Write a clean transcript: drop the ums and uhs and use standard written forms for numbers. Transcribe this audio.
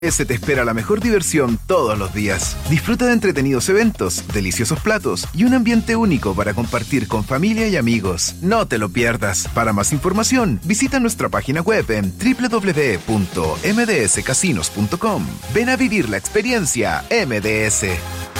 Ese te espera la mejor diversión todos los días. Disfruta de entretenidos eventos, deliciosos platos y un ambiente único para compartir con familia y amigos. No te lo pierdas. Para más información, visita nuestra página web en www.mdscasinos.com. Ven a vivir la experiencia MDS.